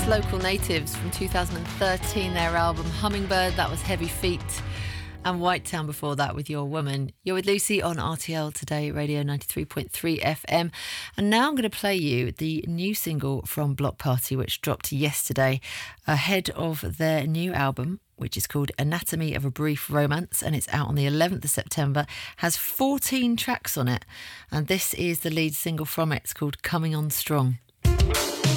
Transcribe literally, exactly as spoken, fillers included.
Local Natives from two thousand thirteen, their album Hummingbird. That was Heavy Feet. And Whitetown before that with Your Woman. You're with Lucy on R T L Today, Radio ninety-three point three F M. And now I'm going to play you the new single from Bloc Party, which dropped yesterday ahead of their new album, which is called Anatomy of a Brief Romance, and it's out on the eleventh of September, has fourteen tracks on it. And this is the lead single from it. It's called Coming On Strong.